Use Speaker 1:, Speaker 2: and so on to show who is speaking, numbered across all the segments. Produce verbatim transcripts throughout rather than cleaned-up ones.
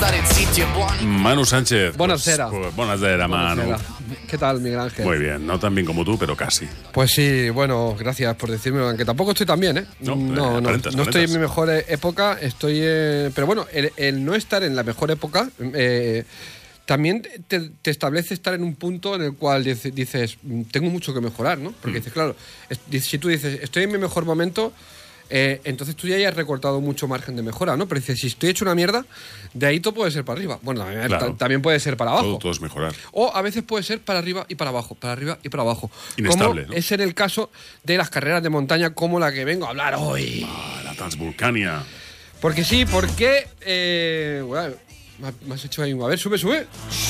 Speaker 1: Manu Sánchez.
Speaker 2: Buonasera.
Speaker 1: Pues, buonasera, Manu.
Speaker 2: Buonasera. ¿Qué tal, Miguel Ángel?
Speaker 1: Muy bien, no tan bien como tú, pero casi.
Speaker 2: Pues sí, bueno, gracias por decirme, aunque tampoco estoy tan bien, ¿eh?
Speaker 1: No,
Speaker 2: no,
Speaker 1: eh,
Speaker 2: no,
Speaker 1: aparentas,
Speaker 2: no estoy en
Speaker 1: aparentas.
Speaker 2: mi mejor eh, época, estoy... eh, pero bueno, el, el no estar en la mejor época eh, también te, te establece estar en un punto en el cual dice- dices, "Mm, tengo mucho que mejorar", ¿no? Porque
Speaker 1: Mm.
Speaker 2: dices, claro, es- dices- si tú dices, estoy en mi mejor momento... Eh, entonces tú ya hayas recortado mucho margen de mejora, ¿no? Pero dices, si estoy hecho una mierda, de ahí todo puede ser para arriba. Bueno, también,
Speaker 1: Claro.
Speaker 2: ta- también puede ser para abajo.
Speaker 1: Todo, todo es mejorar.
Speaker 2: O a veces puede ser para arriba y para abajo, para arriba y para abajo.
Speaker 1: Inestable,
Speaker 2: Como
Speaker 1: ¿no?
Speaker 2: es en el caso de las carreras de montaña como la que vengo a hablar hoy.
Speaker 1: Ah, la Transvulcania.
Speaker 2: Porque sí, porque... Eh, bueno, me has- me has hecho ahí un... A ver, sube, sube.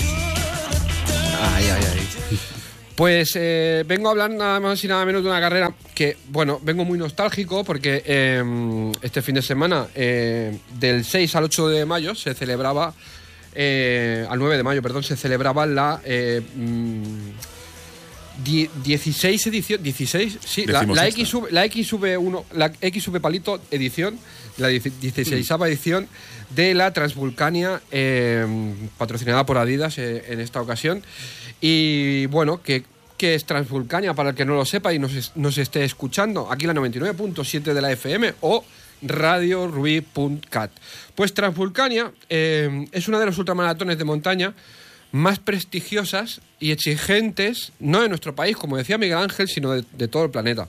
Speaker 2: Ay, ay, ay. Pues eh, vengo a hablar nada más y nada menos de una carrera que, bueno, vengo muy nostálgico porque eh, este fin de semana, eh, del seis al ocho de mayo, se celebraba, eh, al nueve de mayo, perdón, se celebraba la eh, mm, die- dieciséis edición, dieciséis, sí, la, la
Speaker 1: Decimosexta.
Speaker 2: X V, la X V uno, la X V Palito edición, la dieciséisava edición de la Transvulcania, eh, patrocinada por Adidas eh, en esta ocasión. Y bueno, que, que es Transvulcania para el que no lo sepa y nos, es- nos esté escuchando, aquí la noventa y nueve punto siete de la F M o radio rubí punto cat. Pues Transvulcania eh, es una de los ultramaratones de montaña más prestigiosas y exigentes, no de nuestro país, como decía Miguel Ángel, sino de, de todo el planeta.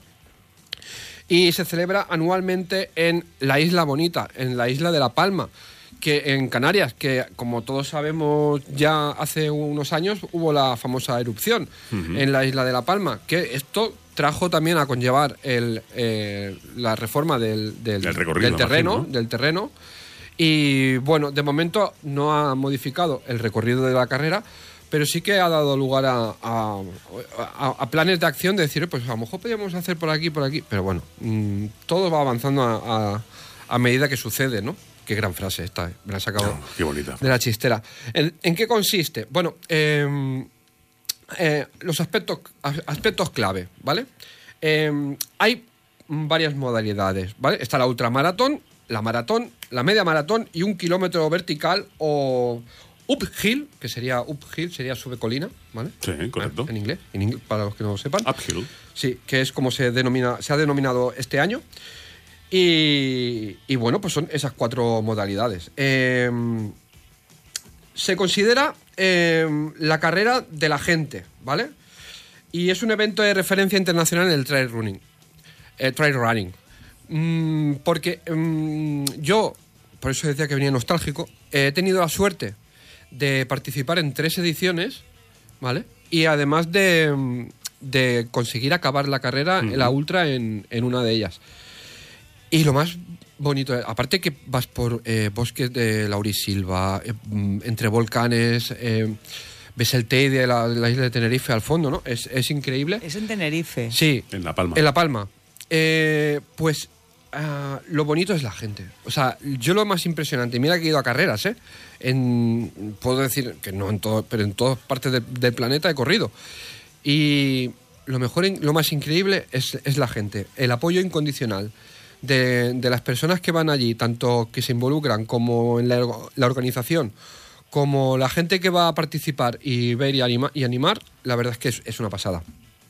Speaker 2: Y se celebra anualmente en la Isla Bonita, en la isla de La Palma, que en Canarias, que como todos sabemos ya hace unos años hubo la famosa erupción en la isla de La Palma, que esto trajo también a conllevar el, eh, la reforma del, del,
Speaker 1: Del recorrido,
Speaker 2: del terreno,
Speaker 1: imagino, ¿no?
Speaker 2: del terreno. Y bueno, de momento no ha modificado el recorrido de la carrera, pero sí que ha dado lugar a, a- a- a planes de acción de decir, pues a lo mejor podríamos hacer por aquí, por aquí. Pero bueno, mm, todo va avanzando a, a- a medida que sucede, ¿no? Qué gran frase esta, eh, me la he sacado
Speaker 1: No, qué bonita.
Speaker 2: de la chistera. ¿En, en qué consiste? Bueno, eh, eh, los aspectos, as- aspectos clave, ¿vale? Eh, hay varias modalidades, ¿vale? Está la ultramaratón, la maratón, la media maratón y un kilómetro vertical o uphill, que sería uphill, sería sube colina, ¿vale?
Speaker 1: Sí, correcto.
Speaker 2: En inglés, en inglés, para los que no lo sepan.
Speaker 1: Uphill.
Speaker 2: Sí, que es como se denomina, se ha denominado este año. Y, y bueno, pues son esas cuatro modalidades. Eh, se considera eh, la carrera de la gente, ¿vale? Y es un evento de referencia internacional en el trail running. Eh, trail running. Mm, porque mm, yo, por eso decía que venía nostálgico, he tenido la suerte de participar en tres ediciones, ¿vale? Y además de, mm, de conseguir acabar la carrera,
Speaker 1: Ujú.
Speaker 2: la ultra, en, en una de ellas. Y lo más bonito, aparte que vas por eh, bosques de laurisilva, eh, mm, entre volcanes, eh, ves el Teide, la, la isla de Tenerife al fondo, ¿no? Es, es increíble.
Speaker 3: Es en Tenerife.
Speaker 2: Sí,
Speaker 1: En La Palma.
Speaker 2: en La Palma. Eh, pues ah, lo bonito es la gente. O sea, yo lo más impresionante, mira que he ido a carreras, ¿eh? En, puedo decir que no en todo, pero en todas partes de- del planeta he corrido. Y lo mejor, in- lo más increíble es, es la gente, el apoyo incondicional de, de las personas que van allí, tanto que se involucran como en la, org- la organización, como la gente que va a participar y ver y, anima- y animar, la verdad es que es, es una pasada.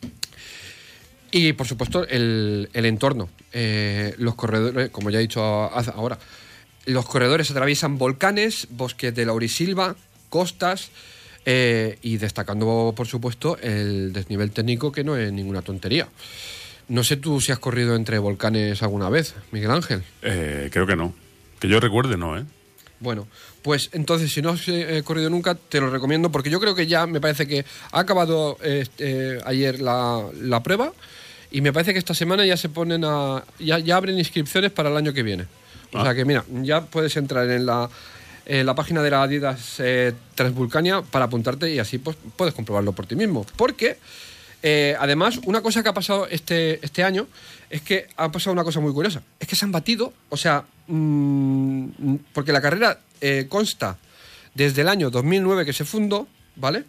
Speaker 2: Y por supuesto el, el entorno. Eh, los corredores, como ya he dicho a- ahora, los corredores atraviesan volcanes, bosques de laurisilva, costas eh, y destacando por supuesto el desnivel técnico, que no es ninguna tontería. No sé tú si has corrido entre volcanes alguna vez, Miguel Ángel.
Speaker 1: Eh, creo que no. Que yo recuerde, no, ¿eh?
Speaker 2: Bueno, pues entonces si no has eh, corrido nunca, te lo recomiendo porque yo creo que ya me parece que ha acabado este, ayer la, la prueba y me parece que esta semana ya se ponen a... ya, ya abren inscripciones para el año que viene. O
Speaker 1: Ah.
Speaker 2: sea que mira, ya puedes entrar en la, en la página de la Adidas eh, Transvulcania para apuntarte y así pues puedes comprobarlo por ti mismo. Porque eh, además una cosa que ha pasado este, este año es que ha pasado una cosa muy curiosa. Es que se han batido, o sea, mmm, porque la carrera eh, consta desde el año dos mil nueve que se fundó, ¿vale?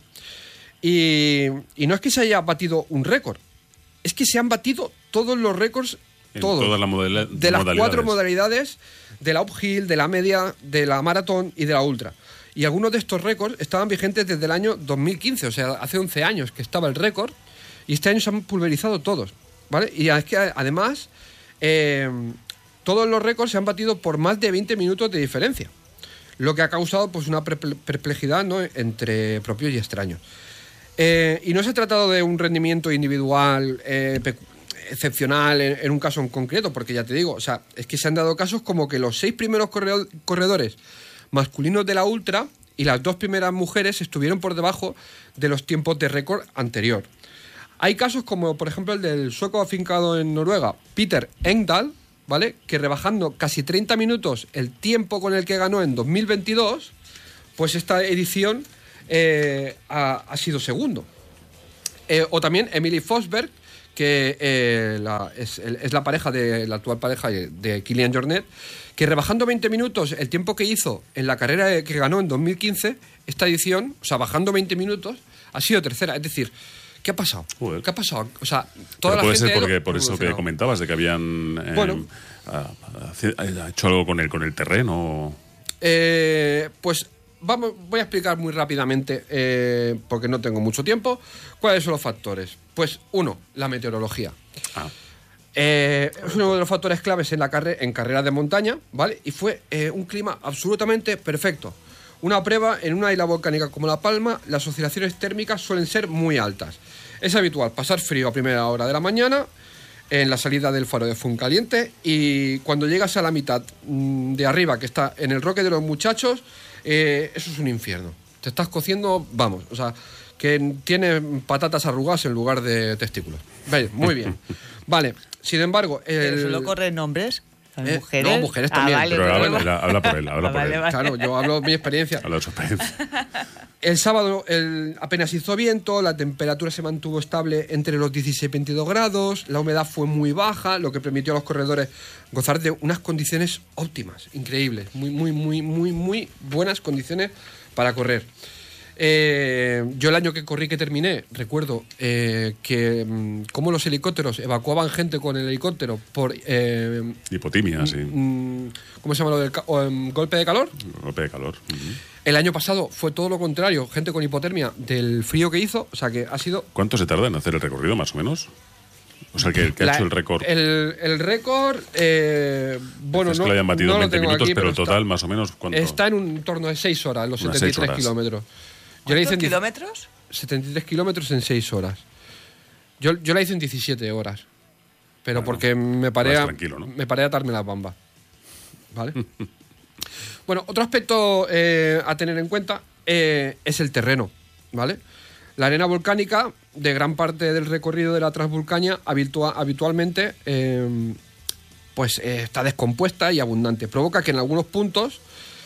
Speaker 2: Y, y no es que se haya batido un récord, es que se han batido todos los récords
Speaker 1: En
Speaker 2: todos.
Speaker 1: todas las modalidad-
Speaker 2: de las
Speaker 1: modalidades.
Speaker 2: cuatro modalidades, de la uphill, de la media, de la maratón y de la ultra. Y algunos de estos récords estaban vigentes desde el año dos mil quince, o sea, hace once años que estaba el récord, y este año se han pulverizado todos, ¿vale? Y es que además, eh, todos los récords se han batido por más de veinte minutos de diferencia, lo que ha causado pues una perplejidad, ¿no?, entre propios y extraños. Eh, y no se ha tratado de un rendimiento individual eh, excepcional en, en un caso en concreto, porque ya te digo, o sea, es que se han dado casos como que los seis primeros corre- corredores masculinos de la ultra y las dos primeras mujeres estuvieron por debajo de los tiempos de récord anterior. Hay casos como, por ejemplo, el del sueco afincado en Noruega, Peter Engdahl, ¿vale?, que rebajando casi treinta minutos el tiempo con el que ganó en dos mil veintidós, pues esta edición eh, ha, ha sido segundo. Eh, o también Emily Forsberg, que eh, la, es, es la pareja de la actual pareja de Kilian Jornet, que rebajando veinte minutos el tiempo que hizo en la carrera que ganó en dos mil quince, esta edición, o sea, bajando veinte minutos, ha sido tercera. Es decir, ¿qué ha pasado?
Speaker 1: Joder.
Speaker 2: ¿Qué ha pasado? O sea, toda
Speaker 1: Pero
Speaker 2: la
Speaker 1: puede
Speaker 2: gente
Speaker 1: ser porque
Speaker 2: ha
Speaker 1: por eso que
Speaker 2: evolucionado.
Speaker 1: comentabas, de que habían eh,
Speaker 2: Bueno.
Speaker 1: ha, ha hecho algo con el, con el terreno.
Speaker 2: Eh, pues vamos, voy a explicar muy rápidamente, eh, porque no tengo mucho tiempo, cuáles son los factores. Pues uno, la meteorología.
Speaker 1: Ah,
Speaker 2: Eh, es uno de los factores claves en la carre en carreras de montaña, ¿vale? Y fue eh, un clima absolutamente perfecto. Una prueba en una isla volcánica como La Palma, las oscilaciones térmicas suelen ser muy altas. Es habitual pasar frío a primera hora de la mañana, en la salida del faro de Funcaliente, y cuando llegas a la mitad mmm, de arriba, que está en el Roque de los Muchachos, eh, eso es un infierno. Te estás cociendo, vamos, o sea, que tienes patatas arrugadas en lugar de testículos. Vale, muy bien. Vale, sin embargo... El...
Speaker 3: ¿Pero solo corren hombres?
Speaker 2: Eh,
Speaker 3: ¿Mujeres?
Speaker 2: no, mujeres
Speaker 3: Ah,
Speaker 2: también.
Speaker 3: vale,
Speaker 1: pero
Speaker 3: pero
Speaker 1: habla,
Speaker 3: luego-
Speaker 1: habla- habla por él, habla
Speaker 3: Ah,
Speaker 1: por
Speaker 3: vale,
Speaker 1: él.
Speaker 3: vale.
Speaker 2: Claro, yo hablo de mi experiencia.
Speaker 1: Habla de su experiencia.
Speaker 2: El sábado el, apenas hizo viento, la temperatura se mantuvo estable entre los dieciséis y veintidós grados, la humedad fue muy baja, lo que permitió a los corredores gozar de unas condiciones óptimas, increíbles, muy, muy, muy, muy, muy buenas condiciones para correr. Eh, yo el año que corrí, que terminé, recuerdo eh, que mm, cómo los helicópteros evacuaban gente con el helicóptero por... Eh,
Speaker 1: Hipotimia, sí.
Speaker 2: mm, ¿Cómo se llama lo del ca- o, em, golpe de calor?
Speaker 1: Golpe de calor. Ujú.
Speaker 2: El año pasado fue todo lo contrario, gente con hipotermia del frío que hizo, o sea que ha sido...
Speaker 1: ¿Cuánto se tarda en hacer el recorrido, más o menos? O sea, el que, el que ha
Speaker 2: la-
Speaker 1: hecho el récord.
Speaker 2: El, el récord, eh, bueno,
Speaker 1: es
Speaker 2: no,
Speaker 1: que lo hayan batido
Speaker 2: no
Speaker 1: en
Speaker 2: lo
Speaker 1: veinte
Speaker 2: tengo
Speaker 1: minutos,
Speaker 2: aquí,
Speaker 1: pero
Speaker 2: está-
Speaker 1: total, más o menos, ¿cuánto?
Speaker 2: Está en un torno de seis horas, los
Speaker 1: Unas
Speaker 2: setenta y
Speaker 1: seis
Speaker 2: tres
Speaker 1: horas.
Speaker 2: kilómetros. Yo la hice en
Speaker 3: ¿Cuántos
Speaker 2: diez-
Speaker 3: kilómetros?
Speaker 2: setenta y tres kilómetros en seis horas. Yo, yo la hice en diecisiete horas. Pero
Speaker 1: Bueno,
Speaker 2: porque me paré,
Speaker 1: vas
Speaker 2: a,
Speaker 1: tranquilo, ¿no?
Speaker 2: me paré a atarme las bambas. ¿Vale? Bueno, otro aspecto eh, a tener en cuenta eh, es el terreno. ¿Vale? La arena volcánica de gran parte del recorrido de la Transvulcania habitua- habitualmente eh, pues eh, está descompuesta y abundante. Provoca que en algunos puntos,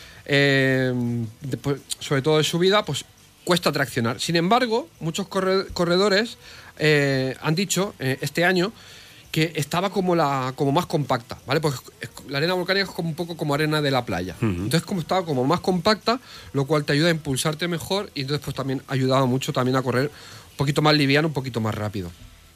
Speaker 2: eh, de- pues, sobre todo de subida, pues cuesta traccionar. Sin embargo, muchos corre- corredores eh, han dicho eh, este año que estaba como la como más compacta, ¿vale? Pues es- la arena volcánica es como un poco como arena de la playa. Entonces, como estaba como más compacta, lo cual te ayuda a impulsarte mejor, y entonces pues también ayudaba mucho también a correr un poquito más liviano, un poquito más rápido.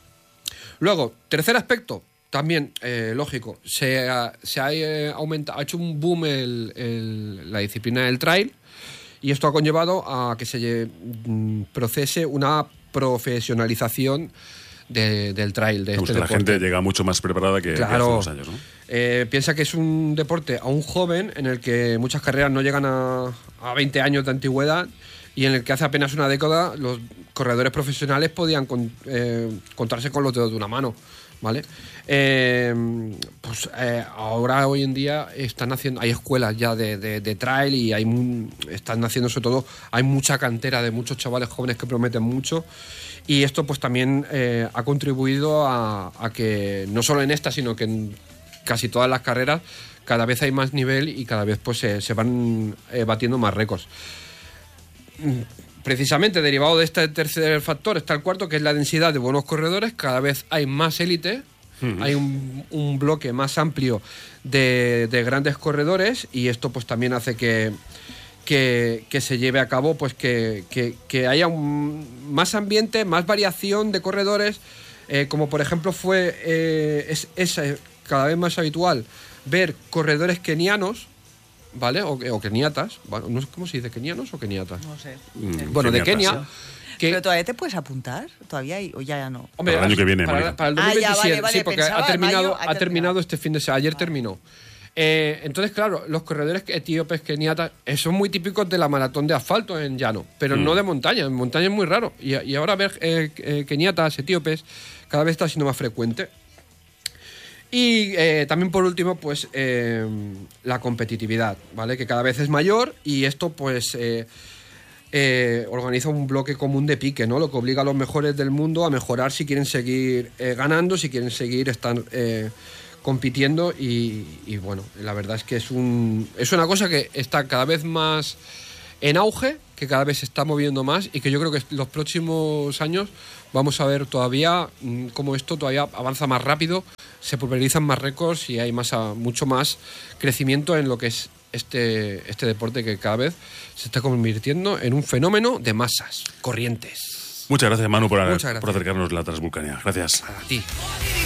Speaker 2: Luego, tercer aspecto, también eh, lógico, se ha, se ha, eh, aumentado, ha hecho un boom el- el- la disciplina del trail, y esto ha conllevado a que se lle- mm, procese una profesionalización de- del trail, de
Speaker 1: Vamos,
Speaker 2: este
Speaker 1: que la
Speaker 2: deporte.
Speaker 1: gente llega mucho más preparada que, que hace
Speaker 2: Claro.
Speaker 1: unos años, ¿no?
Speaker 2: Eh, piensa que es un deporte aún joven, en el que muchas carreras no llegan a, a veinte años de antigüedad, y en el que hace apenas una década los corredores profesionales podían con- eh, contarse con los dedos de una mano, ¿vale? Eh, pues eh, ahora, hoy en día, están haciendo, hay escuelas ya de, de- de trail, y hay mu- están haciendo, sobre todo, hay mucha cantera de muchos chavales jóvenes que prometen mucho. Y esto pues también eh, ha contribuido a, a que no solo en esta, sino que en casi todas las carreras cada vez hay más nivel, y cada vez pues se, se van eh, batiendo más récords. Mm, Precisamente derivado de este tercer factor está el cuarto, que es la densidad de buenos corredores. Cada vez hay más élite, hay un, un bloque más amplio de, de grandes corredores, y esto pues también hace que que, que se lleve a cabo, pues que, que, que haya un, más ambiente, más variación de corredores, eh, como por ejemplo fue eh, es, esa cada vez más habitual ver corredores kenianos, ¿vale? O, o keniatas, bueno, no sé cómo se dice, kenianos o keniatas.
Speaker 3: No sé.
Speaker 1: Mm,
Speaker 2: Bueno, de
Speaker 1: Keniatas,
Speaker 2: Kenia.
Speaker 1: sí.
Speaker 2: Que,
Speaker 3: ¿Pero todavía te puedes apuntar? ¿Todavía hay, o ya, ya no?
Speaker 2: hombre,
Speaker 1: Para el año que viene,
Speaker 2: para,
Speaker 1: Mónica.
Speaker 2: para el
Speaker 3: Ah,
Speaker 2: dos mil veintisiete,
Speaker 3: ya, vale, vale,
Speaker 2: sí, porque
Speaker 3: pensaba
Speaker 2: ha
Speaker 3: en
Speaker 2: terminado,
Speaker 3: mayo, ha
Speaker 2: ha terminado
Speaker 3: terminado.
Speaker 2: este fin de semana, ayer terminó. Eh, entonces, claro, los corredores etíopes, keniatas, eh, son muy típicos de la maratón de asfalto en llano, pero
Speaker 1: Mm.
Speaker 2: no de montaña. En montaña es muy raro. Y, y ahora ver eh, eh, keniatas, etíopes, cada vez está siendo más frecuente. Y eh, también por último, pues eh, la competitividad, ¿vale? Que cada vez es mayor y esto pues eh, eh, organiza un bloque común de pique, ¿no? Lo que obliga a los mejores del mundo a mejorar si quieren seguir eh, ganando, si quieren seguir estar eh, compitiendo y, y bueno, la verdad es que es, un, es una cosa que está cada vez más en auge, que cada vez se está moviendo más y que yo creo que en los próximos años vamos a ver todavía mm, cómo esto todavía avanza más rápido, se pulverizan más récords y hay más a- mucho más crecimiento en lo que es este, este deporte que cada vez se está convirtiendo en un fenómeno de masas, corrientes.
Speaker 1: Muchas gracias, Manu, por,
Speaker 2: Muchas gracias.
Speaker 1: por acercarnos la Transvulcania. Gracias.
Speaker 2: A ti.